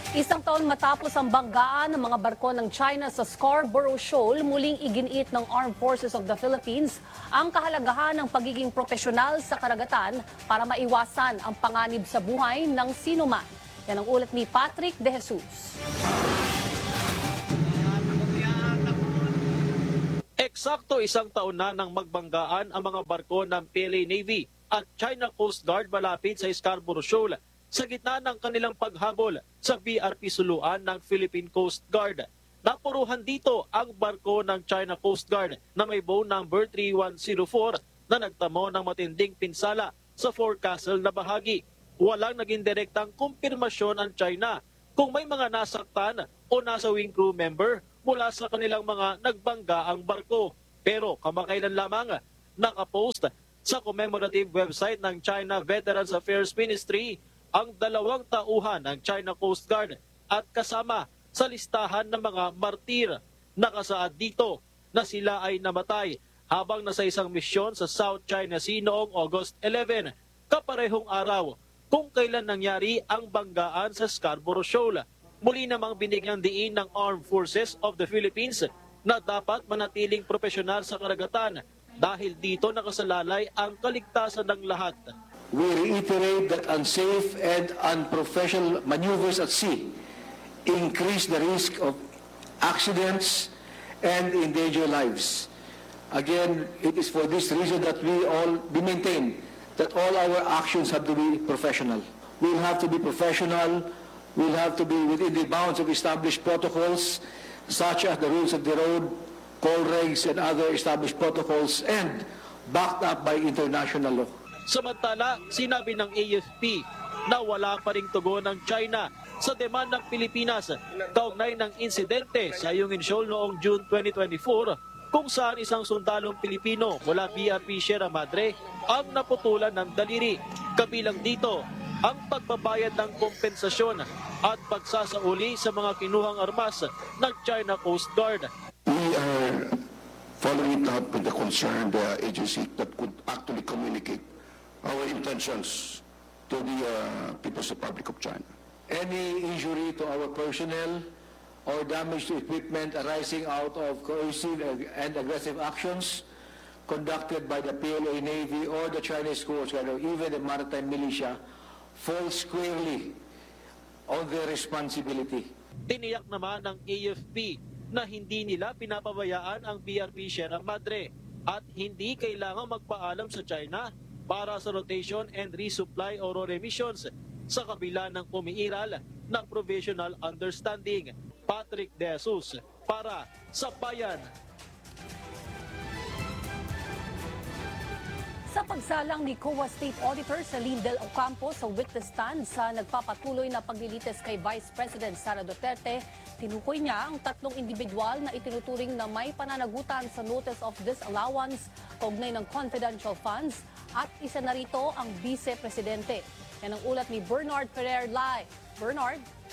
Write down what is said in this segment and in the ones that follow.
Isang taon matapos ang banggaan ng mga barko ng China sa Scarborough Shoal, muling iginiit ng Armed Forces of the Philippines ang kahalagahan ng pagiging profesional sa karagatan para maiwasan ang panganib sa buhay ng sinuman. Yan ang ulat ni Patrick De Jesus. Eksakto isang taon na nang magbanggaan ang mga barko ng PLA Navy at China Coast Guard malapit sa Scarborough Shoal sa gitna ng kanilang paghabol sa BRP Suluan ng Philippine Coast Guard. Napuruhan dito ang barko ng China Coast Guard na may bow number 3104 na nagtamo ng matinding pinsala sa forecastle na bahagi. Walang naging direktang kumpirmasyon ang China kung may mga nasaktan o nasawing crew member mula sa kanilang mga nagbanggaang barko. Pero kamakailan lamang nakapost sa commemorative website ng China Veterans Affairs Ministry ang 2 tauhan ng China Coast Guard at kasama sa listahan ng mga martir. Nakasaad dito na sila ay namatay habang nasa isang misyon sa South China Sea noong August 11, kaparehong araw kung kailan nangyari ang banggaan sa Scarborough Shoal. Muli namang binigyang diin ng Armed Forces of the Philippines na dapat manatiling profesional sa karagatan dahil dito nakasalalay ang kaligtasan ng lahat. We reiterate that unsafe and unprofessional maneuvers at sea increase the risk of accidents and endanger lives. Again, it is for this reason that we maintain that all our actions have to be professional. We'll have to be professional. We'll have to be within the bounds of established protocols, such as the rules of the road, call regs, and other established protocols, and backed up by international law. Samantala, sinabi ng AFP na wala pa ring tugon ng China sa demand ng Pilipinas kaugnay ng insidente sa Ayungin Shoal noong June 2024 kung saan isang sundalong Pilipino mula BRP Sierra Madre ang naputulan ng daliri. Kabilang dito ang pagbabayad ng kompensasyon at pagsasauli sa mga kinuhang armas ng China Coast Guard. We are following it up with the concerned agency that could actually communicate our intentions to the People's Republic of China. Any injury to our personnel or damage to equipment arising out of coercive and aggressive actions conducted by the PLA Navy or the Chinese Coast Guard or even the maritime militia falls squarely on their responsibility. Tiniyak naman ng AFP na hindi nila pinapabayaan ang BRP Sierra Madre at hindi kailangang magpaalam sa China para sa rotation and resupply o missions sa kabila ng umiiral ng provisional understanding. Patrick De Jesus para sa Bayan. Sa pagsalang ni COA State Auditor sa Lindel Ocampo sa witness stand sa nagpapatuloy na paglilitis kay Vice President Sara Duterte, tinukoy niya ang 3 individual na itinuturing na may pananagutan sa Notice of Disallowance kaugnay ng confidential funds at isa na rito ang Vice Presidente. Yan ang ulat ni Bernard Ferrer Lai. Bernard?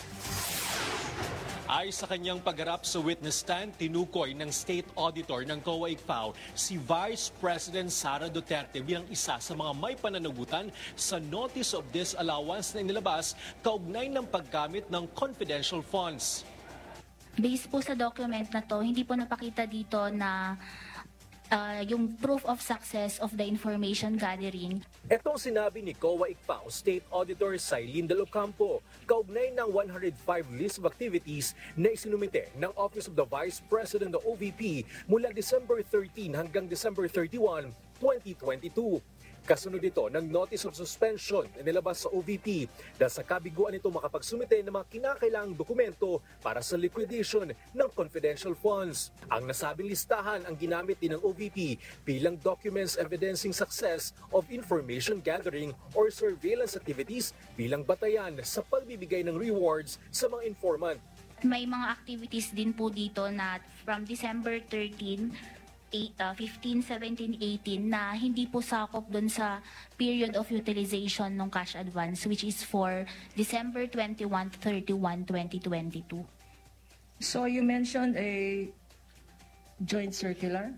Ay sa kanyang pagharap sa witness stand, tinukoy ng State Auditor ng COA ICFAO si Vice President Sara Duterte bilang isa sa mga may pananagutan sa Notice of Disallowance na inilabas kaugnay ng paggamit ng confidential funds. Based po sa document na to, hindi po napakita dito na yung proof of success of the information gathering. Itong sinabi ni COA ICFAO State Auditor Sai Lindel Ocampo kaugnay ng 105 list of activities na isinumite ng Office of the Vice President o OVP mula December 13 hanggang December 31, 2022. Kasunod ito ng Notice of Suspension na nilabas sa OVP dahil sa kabiguan nito makapagsumite ng mga kinakailangang dokumento para sa liquidation ng confidential funds. Ang nasabing listahan ang ginamit din ng OVP bilang documents evidencing success of information gathering or surveillance activities bilang batayan sa pagbibigay ng rewards sa mga informant. May mga activities din po dito na from December 13, 15, 17, 18 na hindi po sakop doon sa period of utilization ng cash advance which is for December 21 to 31, 2022. So you mentioned a joint circular?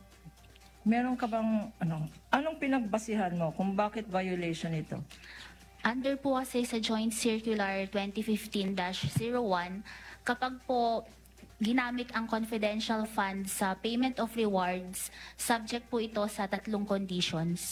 Meron ka bang anong pinagbasihan mo kung bakit violation ito? Under po kasi sa Joint Circular 2015-01, kapag po ginamit ang confidential fund sa payment of rewards, subject po ito sa 3 conditions.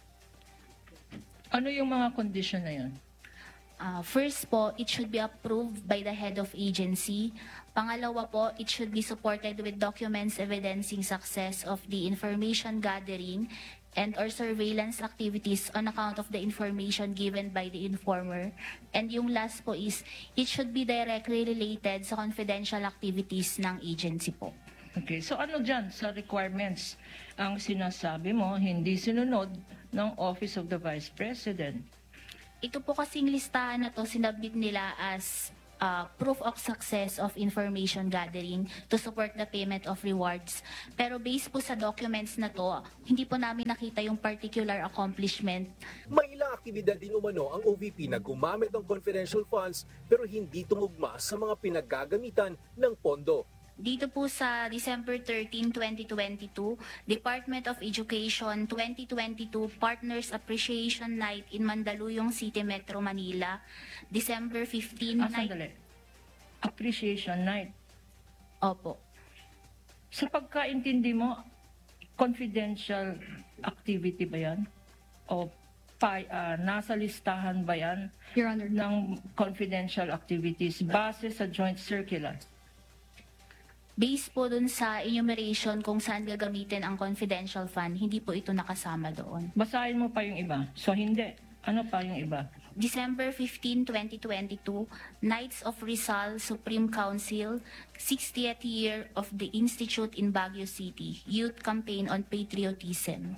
Ano yung mga condition na yun? First po, it should be approved by the head of agency. Pangalawa po, it should be supported with documents evidencing success of the information gathering and or surveillance activities on account of the information given by the informer. And yung last po is, it should be directly related sa confidential activities ng agency po. Okay, so ano dyan sa requirements ang sinasabi mo hindi sinunod ng Office of the Vice President? Ito po kasing listahan na to, sinabit nila as proof of success of information gathering to support the payment of rewards. Pero based po sa documents na to, hindi po namin nakita yung particular accomplishment. May ilang aktibidad din umano ang OVP na gumamit ng confidential funds pero hindi tumugma sa mga pinaggagamitan ng pondo. Dito po sa December 13, 2022, Department of Education 2022 Partners Appreciation Night in Mandaluyong City, Metro Manila. December 15 night. Sandali. Appreciation Night. Opo. Sa pagkaintindi mo, confidential activity ba yan? O nasa listahan ba yan Your Honor. ng confidential activities base sa joint circular? Based po dun sa enumeration kung saan gagamitin ang confidential fund, hindi po ito nakasama doon. Basahin mo pa yung iba. So hindi. Ano pa yung iba? December 15, 2022, Knights of Rizal Supreme Council, 60th year of the Institute in Baguio City, Youth Campaign on Patriotism.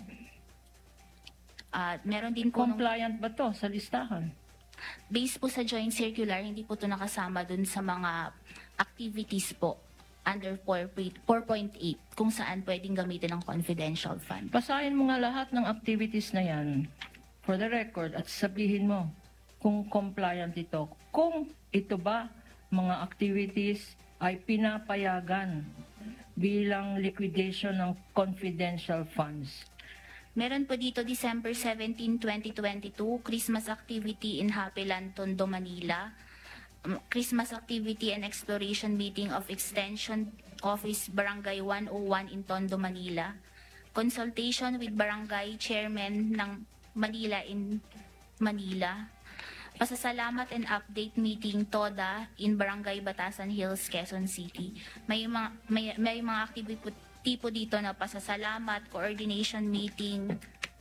Meron din po Compliant ba to sa listahan? based po sa joint circular, hindi po ito nakasama dun sa mga activities po under 4.8 kung saan pwedeng gamitin ang confidential fund. Basahin mo nga lahat ng activities na yan for the record at sabihin mo kung compliant ito. Kung ito ba mga activities ay pinapayagan bilang liquidation ng confidential funds. Meron po dito December 17, 2022, Christmas activity in Happy Land, Tondo, Manila. Christmas activity and exploration meeting of Extension Office Barangay 101 in Tondo, Manila. Consultation with Barangay Chairman ng Manila in Manila. Pasasalamat and update meeting TODA in Barangay Batasan Hills, Quezon City. May mga activity po dito na pasasalamat, coordination meeting,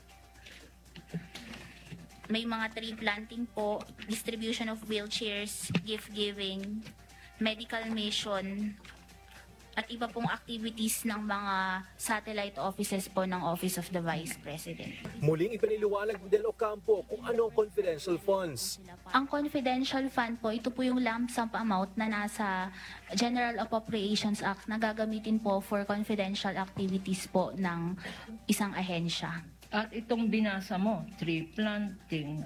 may mga tree planting po, distribution of wheelchairs, gift giving, medical mission, at iba pong activities ng mga satellite offices po ng Office of the Vice President. Muling ipiniliwanag ni Del Ocampo kung ano ang confidential funds. Ang confidential fund po, ito po yung lump sum amount na nasa General Appropriations Act na gagamitin po for confidential activities po ng isang ahensya. At itong binasa mo, tree planting,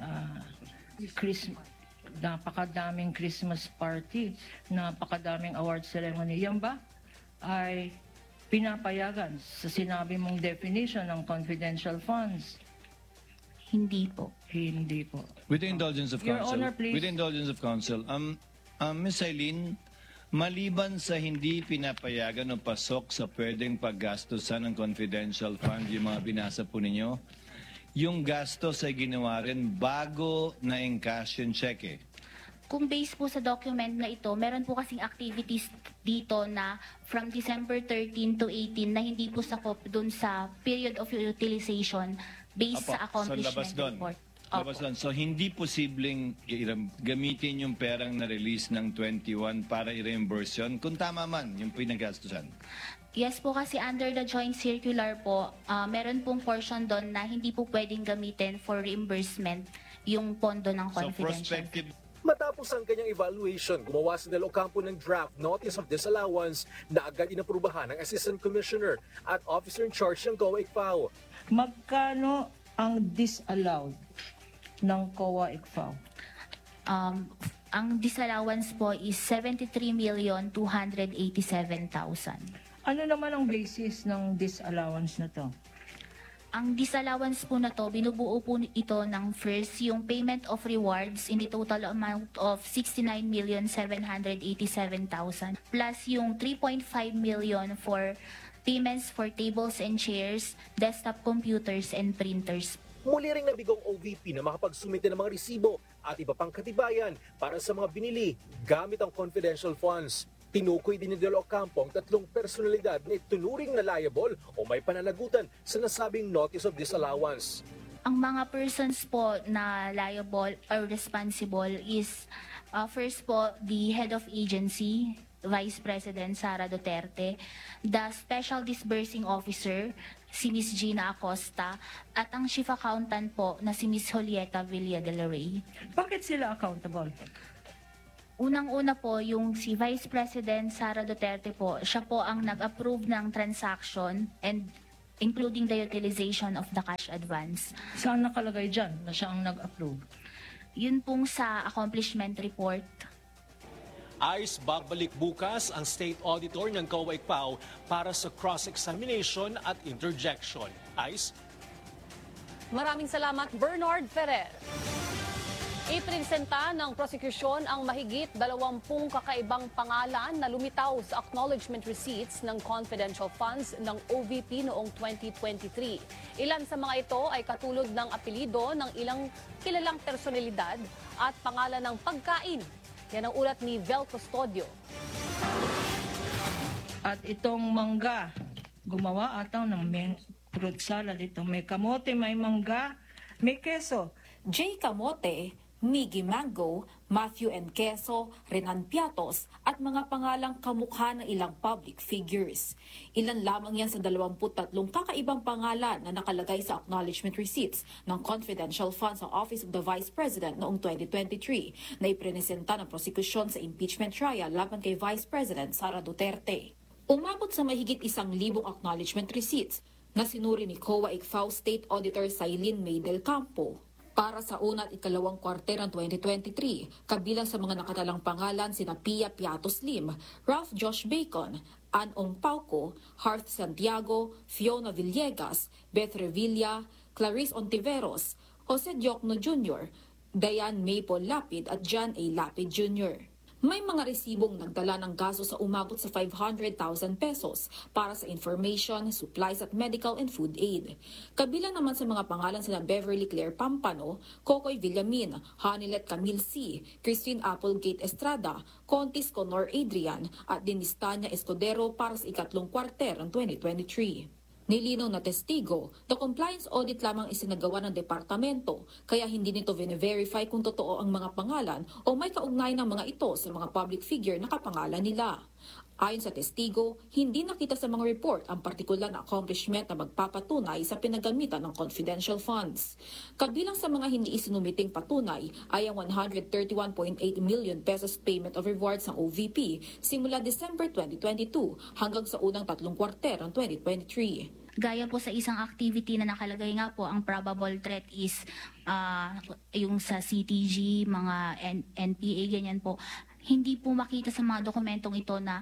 napakadaming Christmas party, napakadaming award ceremony, yan ba ay pinapayagan sa sinabi mong definition ng confidential funds? Hindi po. Hindi po. With the indulgence of Your counsel, Honor, please. with the indulgence of counsel, Ms. Eileen, maliban sa hindi pinapayagan o pasok sa pwedeng paggastosan ng confidential fund, yung mga binasa po ninyo, yung gastos ay ginawa rin bago na encash yung cheque. Kung based po sa document na ito, meron po kasing activities dito na from December 13 to 18 na hindi po sakop dun sa period of utilization based sa accomplishment report. Labas doon. So hindi posibleng gamitin yung perang na-release ng 21 para i-reimburse yun, kung tama man yung pinagastusan. Yes po, kasi under the joint circular po, meron pong portion doon na hindi po pwedeng gamitin for reimbursement yung pondo ng So confidential. prospective. Matapos ang kanyang evaluation, gumawa si Del Ocampo ng draft notice of disallowance na agad inaprubahan ng Assistant Commissioner at Officer in Charge ng COA-ICFAO. Magkano ang disallowed ng COA-ICFAO? Ang disallowance po is 73,287,000. Ano naman ang basis ng disallowance na to? Ang disallowance po na to, binubuo po ito ng first yung payment of rewards in the total amount of 69,787,000 plus yung 3.5 million for payments for tables and chairs, desktop computers, and printers. Muli ring nabigong OVP na makapagsumite ng mga resibo at iba pang katibayan para sa mga binili gamit ang confidential funds. Tinukoy din ni De Ocampo ang 3 personalidad na itunuring na liable o may pananagutan sa nasabing notice of disallowance. Ang mga persons po na liable or responsible is first po the head of agency, Vice President Sara Duterte, the Special Disbursing Officer, si Ms. Gina Acosta, at ang Chief Accountant po na si Ms. Julieta Villa del Rey. Bakit sila accountable? Unang-una po, yung si Vice President Sara Duterte po, siya po ang nag-approve ng transaction and including the utilization of the cash advance. Saan nakalagay dyan na siya ang nag-approve? Yun pong sa accomplishment report. ICE babalik bukas ang State Auditor ng COA ICFAO para sa cross-examination at interjection. ICE? Maraming salamat, Bernard Ferrer. Ipresenta ng prosecution ang mahigit 20 kakaibang pangalan na lumitaw sa acknowledgement receipts ng confidential funds ng OVP noong 2023. Ilan sa mga ito ay katulad ng apelido ng ilang kilalang personalidad at pangalan ng pagkain. Yan ang ulat ni Vel Custodio. At itong mangga, gumawa ataw ng fruit salad ito. May kamote, may mangga, may keso. J. Kamote, Miggy Mango, Matthew N. Queso, Renan Piatos at mga pangalang kamukha ng ilang public figures. Ilan lamang yan sa 23 kakaibang pangalan na nakalagay sa acknowledgement receipts ng confidential funds ng Office of the Vice President noong 2023 na iprenesenta ng prosekusyon sa impeachment trial laban kay Vice President Sara Duterte. Umabot sa mahigit 1,000 acknowledgement receipts na sinuri ni COA ICFAO State Auditor Sailin May del Campo. Para sa una at ikalawang kwarter ng 2023, kabilang sa mga nakatalang pangalan sina Pia Piatos Lim, Ralph Josh Bacon, Ann Ong Pauco, Hearth Santiago, Fiona Villegas, Beth Revilla, Clarice Ontiveros, Jose Diokno Jr., Diane Maple Lapid at John A. Lapid Jr. May mga resibong nagdala ng gasto sa umabot sa 500,000 pesos para sa information, supplies at medical and food aid. Kabilang naman sa mga pangalan sina Beverly Claire Pampano, Kokoy Villamin, Hanilet Camille C., Christine Applegate Estrada, Contis Conor Adrian at Dinistania Escudero para sa ikatlong kwarter ng 2023. Nilinaw na testigo, the compliance audit lamang isinagawa ng departamento, kaya hindi nito vine-verify kung totoo ang mga pangalan o may kaugnay ng mga ito sa mga public figure na kapangalan nila. Ayon sa testigo, hindi nakita sa mga report ang partikular na accomplishment na magpapatunay sa pinagamitan ng confidential funds. Kabilang sa mga hindi isinumiting patunay ay ang 131.8 million pesos payment of rewards ng OVP simula December 2022 hanggang sa unang 3 kwarter ng 2023. Gaya po sa isang activity na nakalagay nga po, ang probable threat is yung sa CTG, mga NPA, ganyan po. Hindi po makita sa mga dokumentong ito na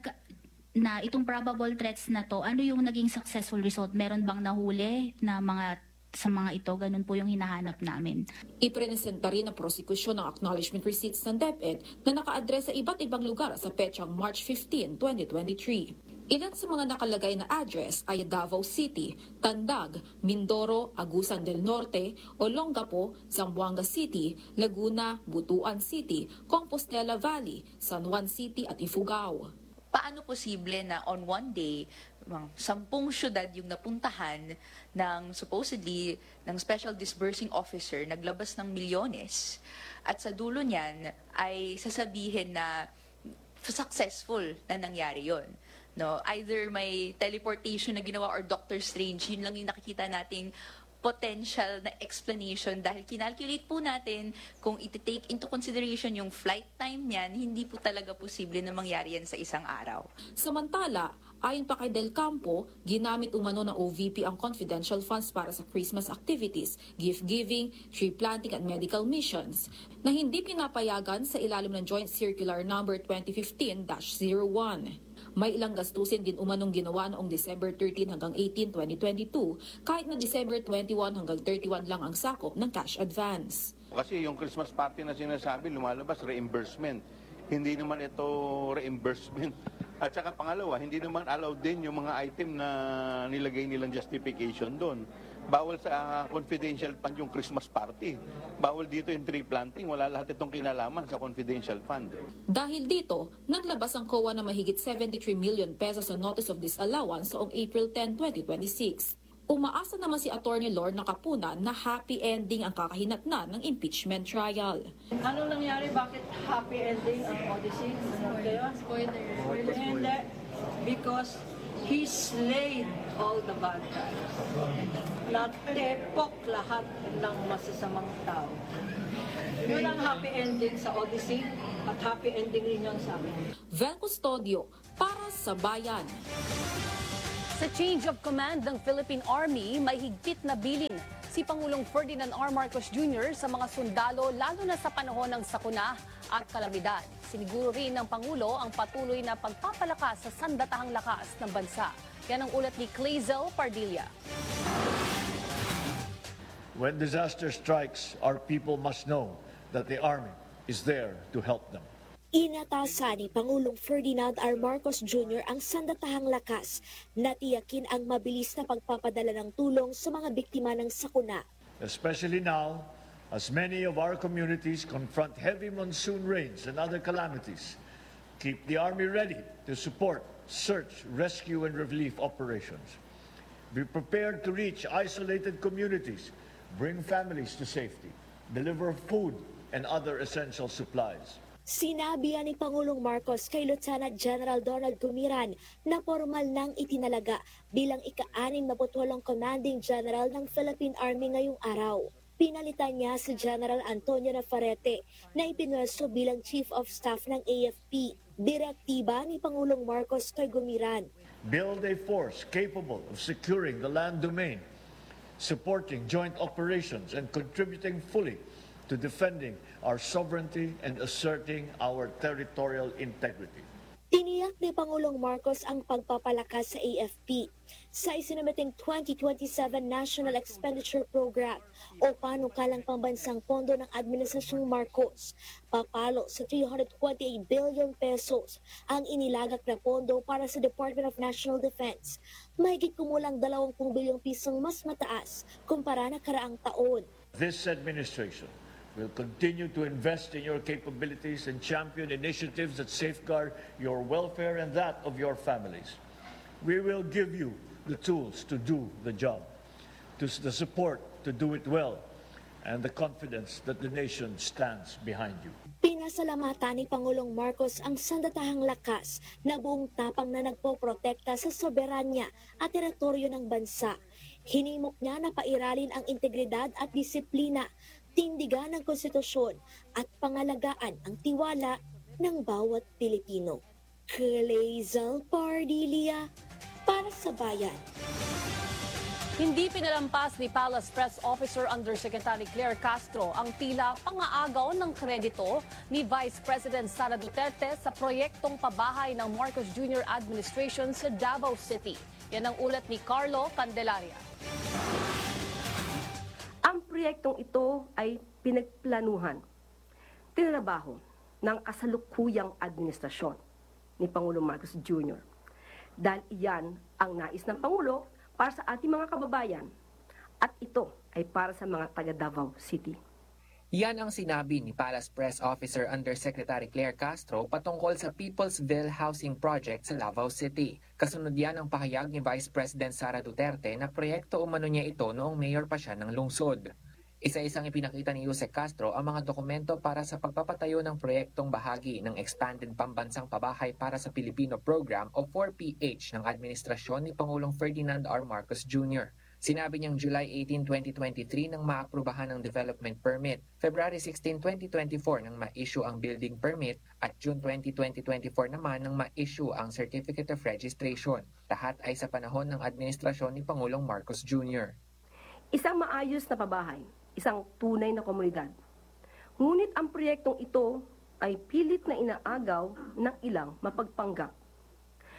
itong probable threats na to, ano yung naging successful result? Meron bang nahuli na sa mga ito? Ganun po yung hinahanap namin. Iprenesenta rin ang prosekusyon ng acknowledgement receipts ng DepEd na naka-address sa iba't ibang lugar sa petsang March 15, 2023. Ilan sa mga nakalagay na address ay Davao City, Tandag, Mindoro, Agusan del Norte, Olongapo, Zamboanga City, Laguna, Butuan City, Compostela Valley, San Juan City at Ifugao. Paano posible na on one day, 10 syudad yung napuntahan ng supposedly ng Special Disbursing Officer, naglabas ng milyones, at sa dulo niyan ay sasabihin na successful na nangyari yon? No, either may teleportation na ginawa or Doctor Strange, yun lang yung nakikita nating potential na explanation dahil kinalculate po natin kung iti-take into consideration yung flight time niyan, hindi po talaga posible na mangyari yan sa isang araw. Samantala, ayon pa kay Del Campo, ginamit umano ng OVP ang confidential funds para sa Christmas activities, gift-giving, tree planting at medical missions na hindi pinapayagan sa ilalim ng Joint Circular No. 2015-01. May ilang gastusin din umanong ginawa noong December 13 hanggang 18, 2022, kahit na December 21 hanggang 31 lang ang sakop ng cash advance. Kasi yung Christmas party na sinasabi, lumalabas reimbursement. Hindi naman ito reimbursement. At saka pangalawa, hindi naman allowed din yung mga item na nilagay nilang justification doon. Bawal sa confidential fund yung Christmas party. Bawal dito yung tree planting. Wala lahat itong kinalaman sa confidential fund. Dahil dito, naglabas ang COA na mahigit 73 million pesos sa notice of disallowance noong April 10, 2026. Umaasa naman si Attorney Lorna Capuna na happy ending ang kakahinatnan ng impeachment trial. Anong nangyari? Bakit happy ending ang Odyssey? Spoiler. Hindi. Because he slayed all the bad guys. Natepok lahat ng masasamang tao. Yun ang happy ending sa Odyssey at happy ending rin yan sa amin. Vel Custodio para sa Bayan. Sa change of command ng Philippine Army, may higpit na bilin si Pangulong Ferdinand R. Marcos Jr. sa mga sundalo lalo na sa panahon ng sakuna at kalamidad. Siniguro rin ng Pangulo ang patuloy na pagpapalakas sa sandatahang lakas ng bansa. Yan ang ulat ni Clazel Pardilla. When disaster strikes, our people must know that the Army is there to help them. Inatasa ni Pangulong Ferdinand R. Marcos Jr. ang sandatahang lakas na tiyakin ang mabilis na pagpapadala ng tulong sa mga biktima ng sakuna. Especially now, as many of our communities confront heavy monsoon rains and other calamities, keep the Army ready to support search, rescue, and relief operations. Be prepared to reach isolated communities, bring families to safety, deliver food and other essential supplies. Sinabi ni Pangulong Marcos kay Lieutenant General Donald Gumiran na formal nang itinalaga bilang ika-68 Commanding General ng Philippine Army ngayong araw. Pinalitan niya si General Antonio Navarrete na ipinwesto bilang Chief of Staff ng AFP. Direktiba ni Pangulong Marcos kay Gumiran. Build a force capable of securing the land domain, supporting joint operations and contributing fully to defending our sovereignty and asserting our territorial integrity. Tiniyak ni Pangulong Marcos ang pagpapalakas sa AFP sa isinumiting 2027 National Expenditure Program o panukalang pambansang pondo ng Administrasyong Marcos. Papalo sa 328 billion pesos ang inilagak na pondo para sa Department of National Defense. Mahigit kumulang 20 bilyong pisong mas mataas kumpara na karaang taon. This administration will continue to invest in your capabilities and champion initiatives that safeguard your welfare and that of your families. We will give you the tools to do the job, the support to do it well, and the confidence that the nation stands behind you. Pinasalamatan ni Pangulong Marcos ang sandatahang lakas na buong tapang na nagpoprotekta sa soberanya at teritoryo ng bansa. Hinimok niya na pairalin ang integridad at disiplina, tindigan ng konstitusyon at pangalagaan ang tiwala ng bawat Pilipino. Clazel Pardilla para sa Bayan. Hindi pinalampas ni Palace Press Officer Undersecretary Claire Castro ang tila pangaagaw ng kredito ni Vice President Sara Duterte sa proyektong pabahay ng Marcos Jr. Administration sa Davao City. Yan ang ulat ni Carlo Candelaria. Ang proyektong ito ay pinagplanuhan, tinrabaho ng kasalukuyang administrasyon ni Pangulong Marcos Jr. Dahil iyan ang nais ng Pangulo para sa ating mga kababayan at ito ay para sa mga taga Davao City. Yan ang sinabi ni Palace Press Officer Undersecretary Claire Castro patungkol sa Peoplesville Housing Project sa Davao City. Kasunod yan ang pahayag ni Vice President Sara Duterte na proyekto umano niya ito noong mayor pa siya ng lungsod. Isa-isang ipinakita ni Yusek Castro ang mga dokumento para sa pagpapatayo ng proyektong bahagi ng Expanded Pambansang Pabahay para sa Pilipino Program o 4PH ng administrasyon ni Pangulong Ferdinand R. Marcos Jr. Sinabi niyang July 18, 2023 nang maaprubahan ang development permit, February 16, 2024 nang ma-issue ang building permit at June 20, 2024 naman nang ma-issue ang Certificate of Registration. Lahat ay sa panahon ng administrasyon ni Pangulong Marcos Jr. Isang maayos na pabahay, isang tunay na komunidad. Ngunit ang proyektong ito ay pilit na inaagaw ng ilang mapagpanggap.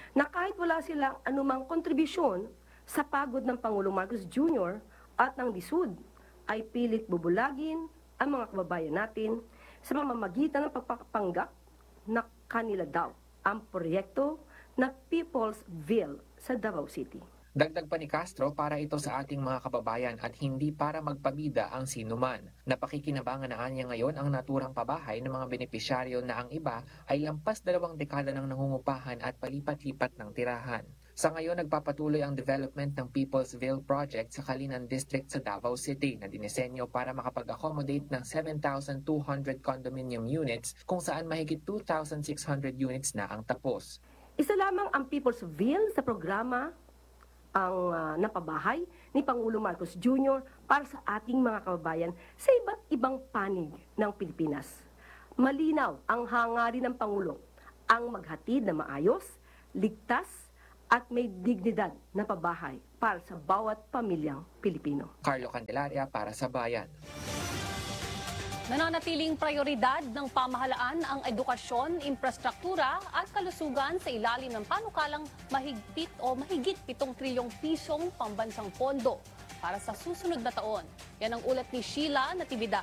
na kahit wala silang anumang kontribusyon sa pagod ng Pangulong Marcos Jr. at ng DSUD, ay pilit bubulagin ang mga kababayan natin sa pamamagitan ng pagpapanggap na kanila daw ang proyekto na People's Ville sa Davao City. Dagdag pa ni Castro, para ito sa ating mga kababayan at hindi para magpabida ang sinuman. Napakikinabangan na niya ngayon ang naturang pabahay ng mga benepisyaryo na ang iba ay lampas 2 dekada ng nangungupahan at palipat-lipat ng tirahan. Sa ngayon, nagpapatuloy ang development ng People's Ville Project sa Kalinan District sa Davao City na dinisenyo para makapag-accommodate ng 7,200 condominium units kung saan mahigit 2,600 units na ang tapos. Isa lamang ang People's Ville sa programa ang napabahay ni Pangulong Marcos Jr. para sa ating mga kababayan sa iba't ibang panig ng Pilipinas. Malinaw ang hangarin ng Pangulo ang maghatid na maayos, ligtas at may dignidad na pabahay para sa bawat pamilyang Pilipino. Carlo Candelaria para sa Bayan. Nananatiling prioridad ng pamahalaan ang edukasyon, infrastruktura at kalusugan sa ilalim ng panukalang mahigit 7 trilyong pisong pambansang pondo para sa susunod na taon. Yan ang ulat ni Sheila Natividad.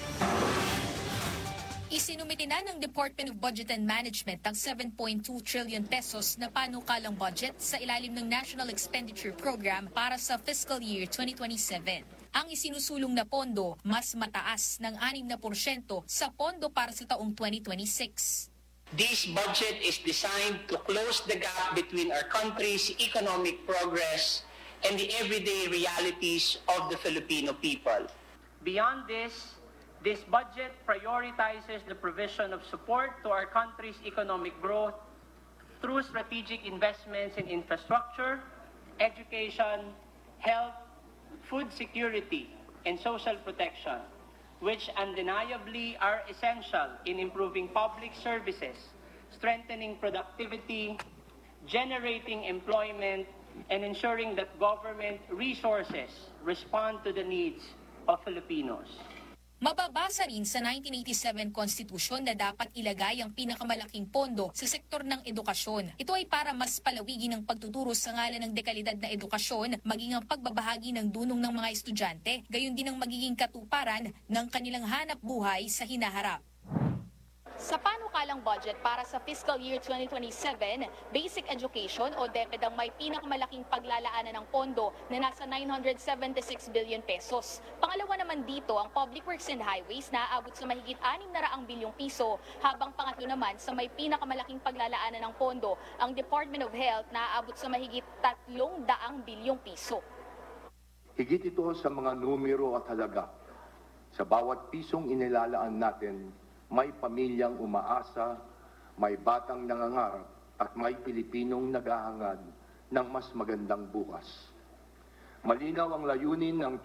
Isinumiti na ng Department of Budget and Management ang 7.2 trillion pesos na panukalang budget sa ilalim ng National Expenditure Program para sa fiscal year 2027. Ang isinusulong na pondo mas mataas ng 6% sa pondo para sa taong 2026. This budget is designed to close the gap between our country's economic progress and the everyday realities of the Filipino people. Beyond this budget prioritizes the provision of support to our country's economic growth through strategic investments in infrastructure, education, health, food security, and social protection, which undeniably are essential in improving public services, strengthening productivity, generating employment, and ensuring that government resources respond to the needs of Filipinos. Mababasa rin sa 1987 Constitution na dapat ilagay ang pinakamalaking pondo sa sektor ng edukasyon. Ito ay para mas palawigin ang pagtuturo sa ngalan ng dekalidad na edukasyon, maging ang pagbabahagi ng dunong ng mga estudyante, gayon din ang magiging katuparan ng kanilang hanap buhay sa hinaharap. Sa panukalang budget para sa fiscal year 2027, basic education o DepEd ang may pinakamalaking paglalaanan ng pondo na nasa 976 billion pesos. Pangalawa naman dito ang Public Works and Highways na aabot sa mahigit 600 bilyong piso, habang pangatlo naman sa may pinakamalaking paglalaanan ng pondo ang Department of Health na aabot sa mahigit 300 bilyong piso. Higit ito sa mga numero at halaga. Sa bawat pisong inilalaan natin, may pamilyang umaasa, may batang nangangarap, at may Pilipinong naghahangad ng mas magandang bukas. Malinaw ang layunin ng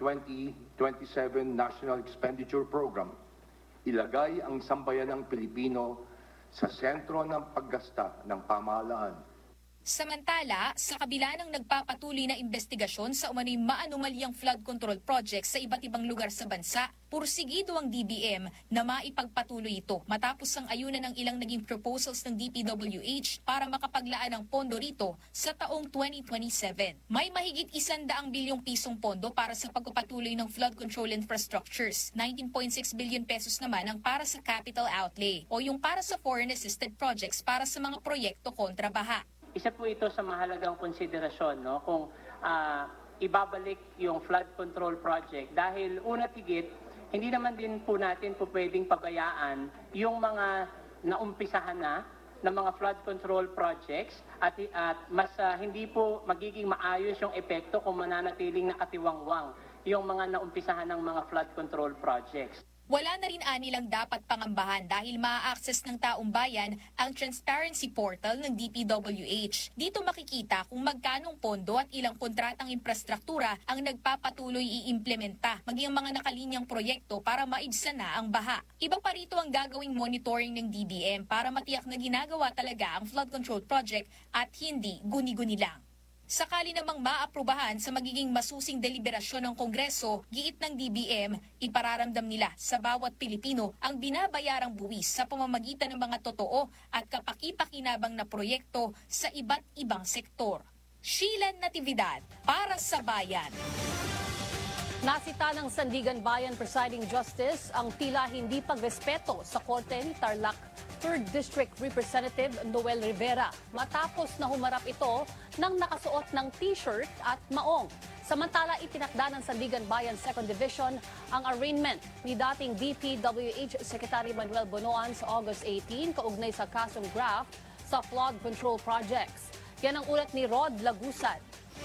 2027 National Expenditure Program. Ilagay ang sambayanang Pilipino sa sentro ng paggasta ng pamahalaan. Samantala, sa kabila ng nagpapatuloy na investigasyon sa umano'y maanumalyang flood control project sa iba't ibang lugar sa bansa, pursigido ang DBM na maipagpatuloy ito matapos ang ayunan ng ilang naging proposals ng DPWH para makapaglaan ng pondo rito sa taong 2027. May mahigit 100 bilyong pisong pondo para sa pagpapatuloy ng flood control infrastructures. 19.6 billion pesos naman ang para sa capital outlay o yung para sa foreign assisted projects para sa mga proyekto kontra baha. Isa po ito sa mahalagang konsiderasyon, no? Kung ibabalik yung flood control project dahil una't higit, hindi naman din po natin po pwedeng pabayaan yung mga naumpisahan na ng mga flood control projects at mas hindi po magiging maayos yung epekto kung mananatiling nakatiwangwang yung mga naumpisahan ng mga flood control projects. Wala na rin anilang dapat pangambahan dahil maa-access ng taong bayan ang transparency portal ng DPWH. Dito makikita kung magkanong pondo at ilang kontratang infrastruktura ang nagpapatuloy iimplementa, maging ang mga nakalinyang proyekto para maibsan na ang baha. Iba pa rito ang gagawing monitoring ng DBM para matiyak na ginagawa talaga ang flood control project at hindi guni-guni lang. Sakali namang maaprubahan sa magiging masusing deliberasyon ng Kongreso, giit ng DBM, ipararamdam nila sa bawat Pilipino ang binabayarang buwis sa pamamagitan ng mga totoo at kapaki-pakinabang na proyekto sa iba't ibang sektor. Sheila Natividad, para sa Bayan. Nasita ng Sandigan Bayan Presiding Justice ang tila hindi pagrespeto sa korte ni Tarlac 3rd District Representative Noel Rivera matapos na humarap ito ng nakasuot ng t-shirt at maong. Samantala, itinakda ng Sandigan Bayan 2nd Division ang arraignment ni dating DPWH Secretary Manuel Bonoan sa August 18 kaugnay sa kasong graft sa flood control projects. Yan ang ulat ni Rod Lagusad.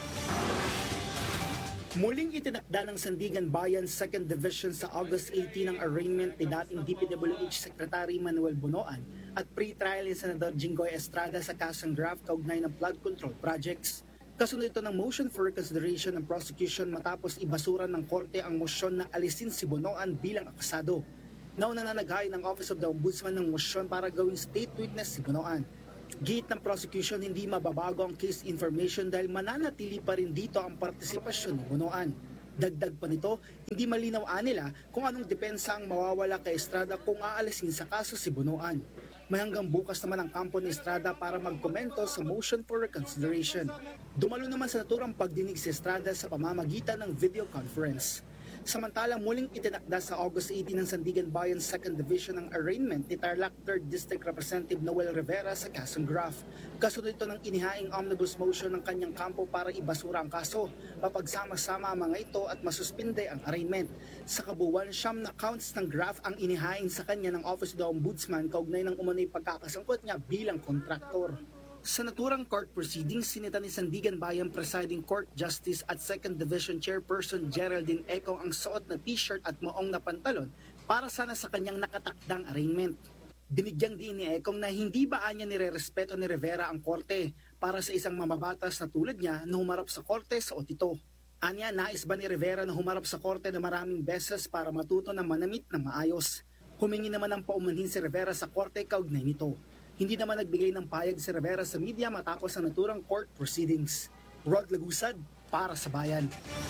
Muling itinakda ng Sandigan Bayan 2nd Division sa August 18 ang arraignment ni dating DPWH Secretary Manuel Bonoan at pre-trial ni Senador Jinggoy Estrada sa kasong graft kaugnay ng flood control projects. Kasunod ito ng motion for reconsideration ng prosecution matapos ibasura ng korte ang mosyon na alisin si Bonoan bilang akusado. Nauna na naghain ng Office of the Ombudsman ng mosyon para gawing state witness si Bonoan. Giit ng prosecution, hindi mababago ang case information dahil mananatili pa rin dito ang partisipasyon ni Bonoan. Dagdag pa nito, hindi malinaw nila kung anong depensa ang mawawala kay Estrada kung aalisin sa kaso si Bonoan. May hanggang bukas naman ang kampo ni Estrada para magkomento sa motion for reconsideration. Dumalo naman sa naturang pagdinig si Estrada sa pamamagitan ng video conference. Samantalang muling itinakda sa August 18 ng Sandigan Bayan 2nd Division ang arraignment ni Tarlac 3rd District Representative Noel Rivera sa kasong graft. Kasunod ito ng inihaing omnibus motion ng kanyang kampo para ibasura ang kaso, mapagsama-sama ang mga ito at masuspinde ang arraignment. Sa kabuuan, 9 na counts ng graft ang inihaing sa kanya ng Office of the Ombudsman kaugnay ng umano'y pagkakasangkot niya bilang kontraktor. Sa naturang court proceedings, sinita ni Sandigan Bayan Presiding Court Justice at 2nd Division Chairperson Geraldine Econg ang suot na t-shirt at maong na pantalon para sana sa kanyang nakatakdang arraignment. Binigyang diin ni Econg na hindi ba niya nirerespeto ni Rivera ang korte para sa isang mamabatas na tulad niya na humarap sa korte sa otito. Anya, nais ba ni Rivera na humarap sa korte na maraming beses para matuto ng manamit ng maayos? Humingi naman ng paumanhin si Rivera sa korte kaugnay nito. Hindi naman nagbigay ng payag si Rivera sa media matapos ang naturang court proceedings. Rod Lagusad, para sa Bayan.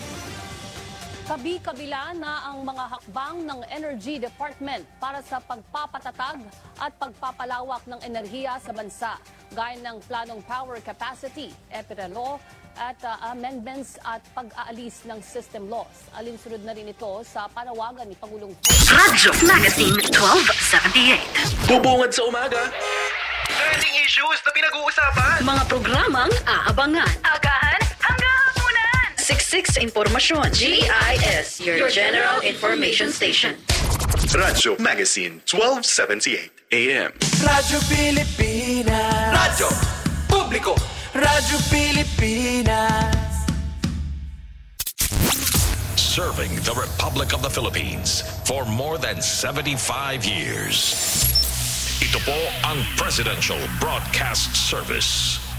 Kabi-kabila na ang mga hakbang ng Energy Department para sa pagpapatatag at pagpapalawak ng enerhiya sa bansa, gaya ng planong power capacity, EPIRA law, at amendments at pag-aalis ng system laws. Alinsunod na rin ito sa panawagan ni Pangulong Radyo Magazine 1278. Bubungad sa umaga. Trending issues na pinag-uusapan. Mga programang aabangan. Agahan hanggang hapunan. Siksik sa impormasyon. GIS, your general information station. Radyo Magazine 1278 AM. Radyo Pilipinas. Radyo Publiko. Radyo Pilipinas. Serving the Republic of the Philippines for more than 75 years. Ito po ang Presidential Broadcast Service.